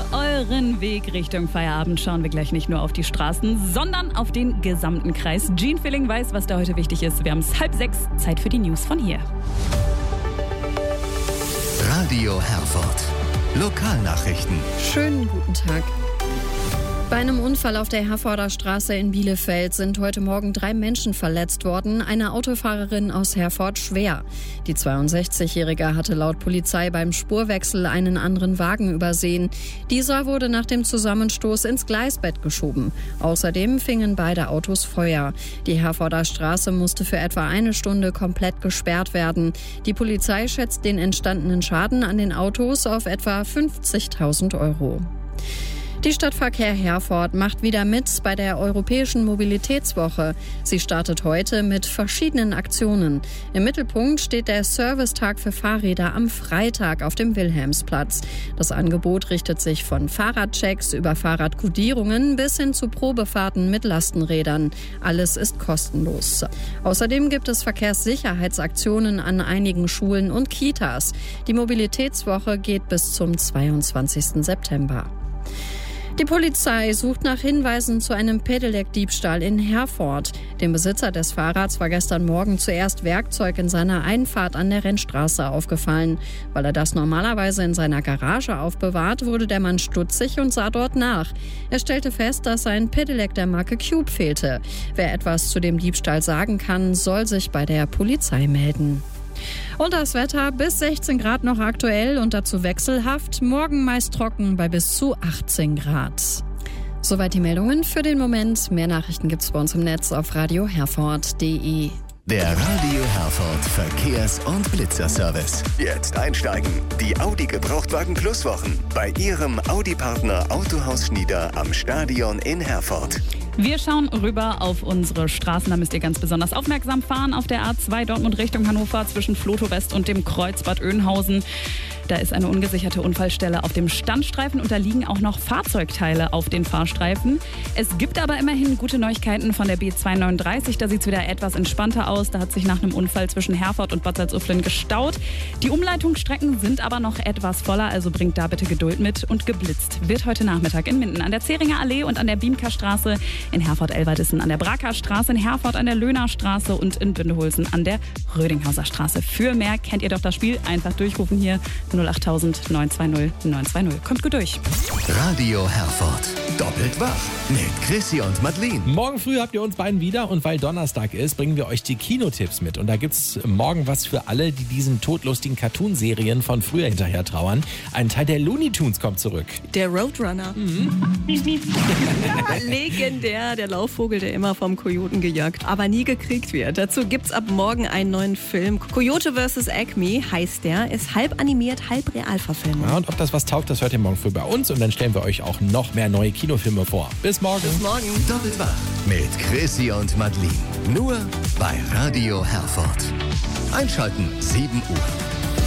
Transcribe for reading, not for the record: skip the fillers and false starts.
euren Weg Richtung Feierabend schauen wir gleich nicht nur auf die Straßen, sondern auf den gesamten Kreis. Gene Filling weiß, was da heute wichtig ist. Wir haben es 5:30, Zeit für die News von hier. Radio Herford. Lokalnachrichten. Schönen guten Tag. Bei einem Unfall auf der Herforder Straße in Bielefeld sind heute Morgen 3 Menschen verletzt worden, eine Autofahrerin aus Herford schwer. Die 62-Jährige hatte laut Polizei beim Spurwechsel einen anderen Wagen übersehen. Dieser wurde nach dem Zusammenstoß ins Gleisbett geschoben. Außerdem fingen beide Autos Feuer. Die Herforder Straße musste für etwa eine Stunde komplett gesperrt werden. Die Polizei schätzt den entstandenen Schaden an den Autos auf etwa 50.000 Euro. Die Stadtverkehr Herford macht wieder mit bei der Europäischen Mobilitätswoche. Sie startet heute mit verschiedenen Aktionen. Im Mittelpunkt steht der Servicetag für Fahrräder am Freitag auf dem Wilhelmsplatz. Das Angebot richtet sich von Fahrradchecks über Fahrradkodierungen bis hin zu Probefahrten mit Lastenrädern. Alles ist kostenlos. Außerdem gibt es Verkehrssicherheitsaktionen an einigen Schulen und Kitas. Die Mobilitätswoche geht bis zum 22. September. Die Polizei sucht nach Hinweisen zu einem Pedelec-Diebstahl in Herford. Dem Besitzer des Fahrrads war gestern Morgen zuerst Werkzeug in seiner Einfahrt an der Rennstraße aufgefallen. Weil er das normalerweise in seiner Garage aufbewahrt, wurde der Mann stutzig und sah dort nach. Er stellte fest, dass ein Pedelec der Marke Cube fehlte. Wer etwas zu dem Diebstahl sagen kann, soll sich bei der Polizei melden. Und das Wetter bis 16 Grad noch aktuell und dazu wechselhaft. Morgen meist trocken bei bis zu 18 Grad. Soweit die Meldungen für den Moment. Mehr Nachrichten gibt's bei uns im Netz auf radioherford.de. Der Radio Herford Verkehrs- und Blitzerservice. Jetzt einsteigen. Die Audi Gebrauchtwagen Plus Wochen bei Ihrem Audi-Partner Autohaus Schnieder am Stadion in Herford. Wir schauen rüber auf unsere Straßen. Da müsst ihr ganz besonders aufmerksam fahren. Auf der A2 Dortmund Richtung Hannover zwischen Flotow West und dem Kreuz Bad Oeynhausen. Da ist eine ungesicherte Unfallstelle auf dem Standstreifen und da liegen auch noch Fahrzeugteile auf den Fahrstreifen. Es gibt aber immerhin gute Neuigkeiten von der B239. Da sieht es wieder etwas entspannter aus. Da hat sich nach einem Unfall zwischen Herford und Bad Salzuflen gestaut. Die Umleitungsstrecken sind aber noch etwas voller, also bringt da bitte Geduld mit. Und geblitzt wird heute Nachmittag in Minden an der Zähringer Allee und an der Biemker-Straße, in Herford-Elverdissen an der Braker-Straße, in Herford an der Löhner-Straße und in Bündeholzen an der Rödinghauser Straße. Für mehr kennt ihr doch das Spiel. Einfach durchrufen hier 08000 920 920. Kommt gut durch. Radio Herford. Doppelt wach mit Chrissy und Madeleine. Morgen früh habt ihr uns beiden wieder und weil Donnerstag ist, bringen wir euch die Kinotipps mit. Und da gibt's morgen was für alle, die diesen todlustigen Cartoonserien von früher hinterher trauern. Ein Teil der Looney Tunes kommt zurück. Der Roadrunner. Ja, legendär, der Laufvogel, der immer vom Kojoten gejagt, aber nie gekriegt wird. Dazu gibt's ab morgen einen neuen Film. Coyote vs. Acme heißt der, ist halb animiert, halb Realverfilmung. Ja, und ob das was taugt, das hört ihr morgen früh bei uns und dann stellen wir euch auch noch mehr neue Kinofilme vor. Bis morgen. Bis morgen. Doppelt wach mit Chrissy und Madeleine. Nur bei Radio Herford. Einschalten 7 Uhr.